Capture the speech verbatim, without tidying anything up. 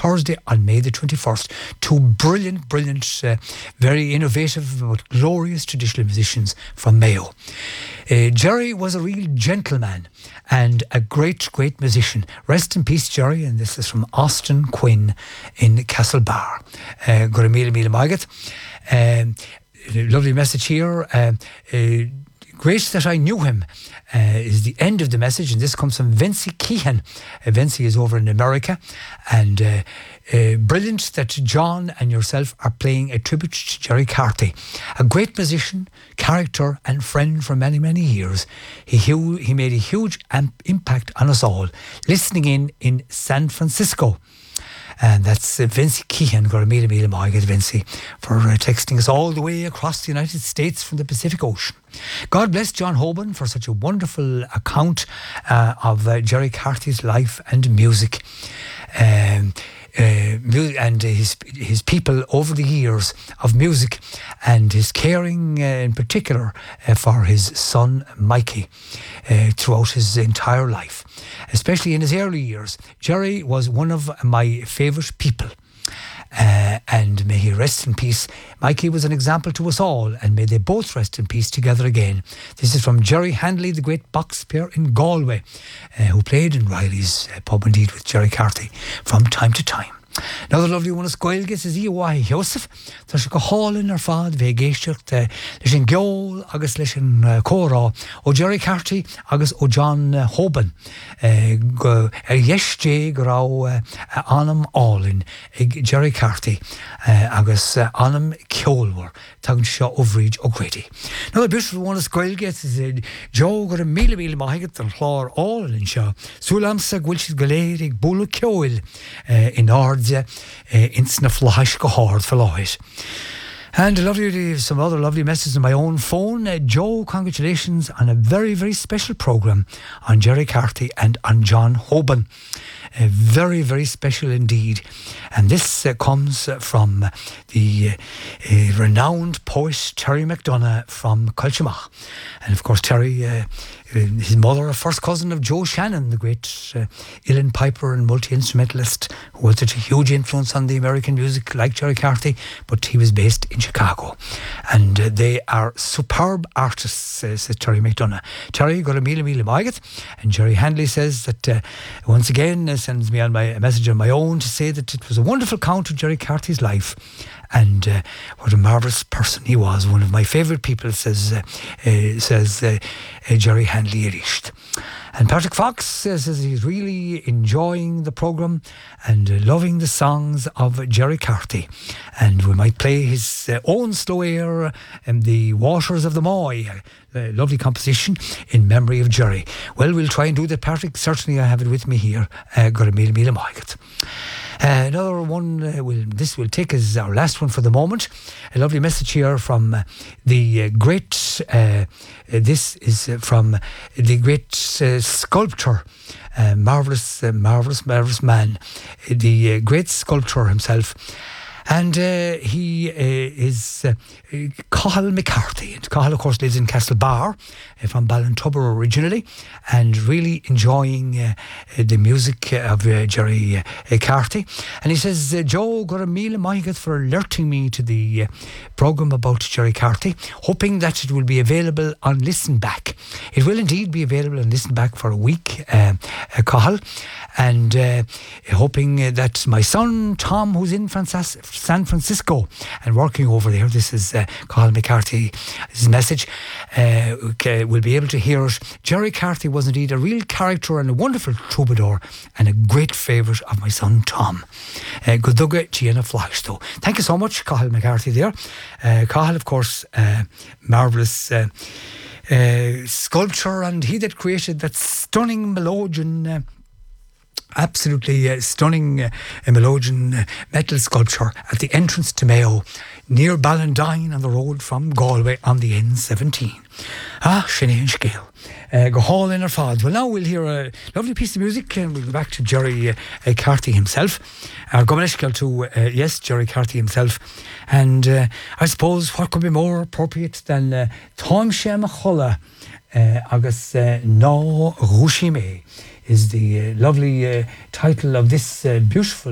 Thursday on May the twenty-first. Two brilliant, brilliant, uh, very innovative but glorious traditional musicians from Mayo. Uh, Jerry was a real gentleman and a great, great musician. Rest in peace, Jerry, and this is from Austin Quinn in Castlebar. Uh, Gura mille mille maigat. Um, lovely message here. Uh, uh, Great that I knew him uh, is the end of the message, and this comes from Vincy Keehan. Uh, Vincy is over in America, and uh, uh, brilliant that John and yourself are playing a tribute to Jerry Carty, a great musician, character, and friend for many, many years. He hu- he made a huge amp- impact on us all, listening in in San Francisco. And that's uh, Vincy Keehan. Got a mille mille maigat, Vincy, for uh, texting us all the way across the United States from the Pacific Ocean. God bless John Hoban for such a wonderful account uh, of uh, Jerry Carty's life and music. Um, Uh, and his his people over the years of music, and his caring uh, in particular uh, for his son Mikey uh, throughout his entire life, especially in his early years. Jerry was one of my favourite people. Uh, and may he rest in peace. Mikey was an example to us all, and may they both rest in peace together again. This is from Jerry Handley, the great box player in Galway, uh, who played in Riley's uh, pub indeed with Jerry Carty from time to time. Another lovely one is Gaelgis is Iwai Joseph. Tá sé go hálinn ar fad bheith géisteacht leis an geol agus leis an córá ó Jerry Carty agus ó John Hoban. Go ar dhéisté go rá anam álinn ag Jerry Carty agus anam ceolmhar tagann seo ó bhríd ó Grady. Another beautiful one is Gaelgis is Joe gur a míle míle maigat an chlár álinn seo. Súlamsa ghuiil siad go léir ag búla ceol in ard Uh, in Snaflahish go hard for lies. And lovely, some other lovely messages on my own phone. Uh, Joe, congratulations on a very, very special programme on Jerry Carty and on John Hoban. Uh, very, very special indeed. And this uh, comes uh, from the uh, uh, renowned poet Terry McDonough from Culturemach. And of course, Terry, uh, his mother, a first cousin of Joe Shannon, the great uh, uilleann piper and multi-instrumentalist, who had such a huge influence on the American music like Jerry Carty, but he was based in Chicago. And uh, they are superb artists, uh, says Terry McDonough. Terry got a mille mille maigat, and Jerry Handley says that uh, once again uh, sends me on my a message on my own to say that it was a wonderful account of Jerry Carty's life. And uh, what a marvellous person he was. One of my favourite people, says uh, uh, says uh, uh, Jerry Handley Erisht. And Patrick Fox uh, says he's really enjoying the programme and uh, loving the songs of Jerry Carty. And we might play his uh, own slow air, um, The Waters of the Moy, a lovely composition in memory of Jerry. Well, we'll try and do that, Patrick. Certainly I have it with me here. Uh, got a mille mille maigat. Uh, another one, uh, will, this will take as our last one for the moment. A lovely message here from uh, the uh, great, uh, uh, this is uh, from the great uh, sculptor, uh, marvellous, uh, marvellous, marvellous man, uh, the uh, great sculptor himself. And uh, he uh, is uh, Cathal McCarthy. And Cathal, of course, lives in Castlebar, uh, from Ballintubber originally, and really enjoying uh, the music of uh, Jerry uh, Carty. And he says, uh, Joe, got a mille maigat for alerting me to the uh, programme about Jerry Carty, hoping that it will be available on Listen Back. It will indeed be available on Listen Back for a week, uh, uh, Cathal. And uh, hoping uh, that my son Tom, who's in Francis- San Francisco and working over there, this is uh, Cathal McCarthy's message, uh, okay, will be able to hear it. Jerry Carty was indeed a real character and a wonderful troubadour and a great favourite of my son Tom. Uh, Goduga Gianna Flagstow. Thank you so much, Cathal McCarthy there. Uh, Cathal, of course, uh, marvellous uh, uh, sculpture, and he that created that stunning melodeon uh, absolutely uh, stunning uh, melodeon uh, metal sculpture at the entrance to Mayo near Ballandine on the road from Galway on the N seventeen. Ah, Shinny and Scale. Uh, go hall in our fads. Well, now we'll hear a lovely piece of music, and we'll go back to Jerry uh, uh, Carty himself. Our uh, to, uh, yes, Jerry Carty himself. And uh, I suppose what could be more appropriate than Táim sé mo chola agus ná rúisí mé is the uh, lovely uh, title of this uh, beautiful